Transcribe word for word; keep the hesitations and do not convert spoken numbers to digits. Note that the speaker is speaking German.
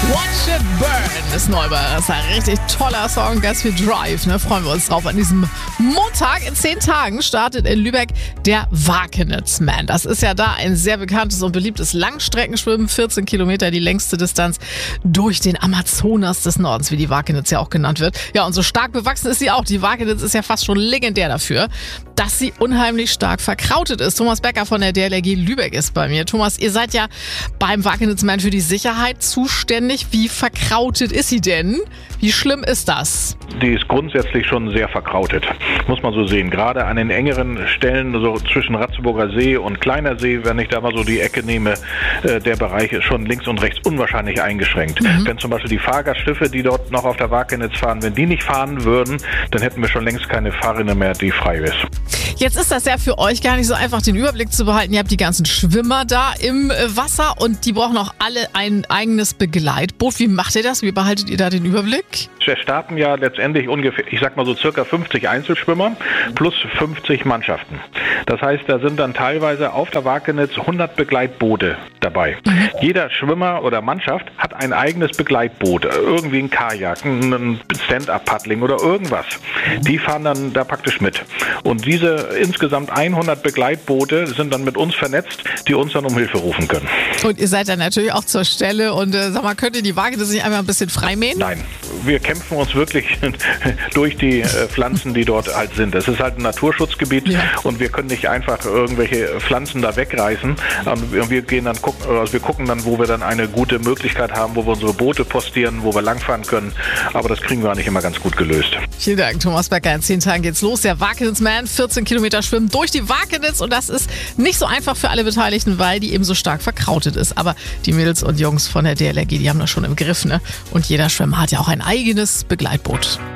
Watch It Burn ist neu bei Das ist ein richtig toller Song, ganz viel Drive, ne? Freuen wir uns drauf. An diesem Montag in zehn Tagen startet in Lübeck der Wakenitzman. Das ist ja da ein sehr bekanntes und beliebtes Langstreckenschwimmen, vierzehn Kilometer, die längste Distanz durch den Amazonas des Nordens, wie die Wakenitz ja auch genannt wird. Ja, und so stark bewachsen ist sie auch. Die Wakenitz ist ja fast schon legendär dafür, dass sie unheimlich stark verkrautet ist. Thomas Becker von der D L R G Lübeck ist bei mir. Thomas, ihr seid ja beim Wakenitzman für die Sicherheit zuständig. Wie verkrautet ist sie denn? Wie schlimm ist das? Die ist grundsätzlich schon sehr verkrautet, muss man so sehen. Gerade an den engeren Stellen, so zwischen Ratzeburger See und Kleiner See, wenn ich da mal so die Ecke nehme, äh, der Bereich ist schon links und rechts unwahrscheinlich eingeschränkt. Mhm. Wenn zum Beispiel die Fahrgastschiffe, die dort noch auf der Wakenitz fahren, wenn die nicht fahren würden, dann hätten wir schon längst keine Fahrrinne mehr, die frei ist. Jetzt ist das ja für euch gar nicht so einfach, den Überblick zu behalten. Ihr habt die ganzen Schwimmer da im Wasser und die brauchen auch alle ein eigenes Begleitboot. Wie macht ihr das? Wie behaltet ihr da den Überblick? Wir starten ja letztendlich ungefähr, ich sag mal so circa fünfzig Einzelschwimmer plus fünfzig Mannschaften. Das heißt, da sind dann teilweise auf der Wakenitz hundert Begleitboote dabei. Mhm. Jeder Schwimmer oder Mannschaft hat ein eigenes Begleitboot, irgendwie ein Kajak, ein Stand-Up-Paddling oder irgendwas. Die fahren dann da praktisch mit. Und diese insgesamt hundert Begleitboote sind dann mit uns vernetzt, die uns dann um Hilfe rufen können. Und ihr seid dann natürlich auch zur Stelle und äh, sag mal, könnt ihr die Wakenitz nicht einmal ein bisschen freimähen? Nein, wir kämpfen uns wirklich durch die äh, Pflanzen, die dort halt sind. Es ist halt ein Naturschutzgebiet, ja, und wir können nicht einfach irgendwelche Pflanzen da wegreißen. Und wir gehen dann gucken, also wir gucken dann, wo wir dann eine gute Möglichkeit haben, wo wir unsere Boote postieren, wo wir langfahren können. Aber das kriegen wir nicht immer ganz gut gelöst. Vielen Dank, Thomas Becker. In zehn Tagen geht's los. Der Wakenitzman, vierzehn Kilometer schwimmen durch die Wakenitz. Und das ist nicht so einfach für alle Beteiligten, weil die eben so stark verkrautet ist. Aber die Mädels und Jungs von der D L R G, die haben das schon im Griff, ne? Und jeder Schwimmer hat ja auch ein eigenes Begleitboot.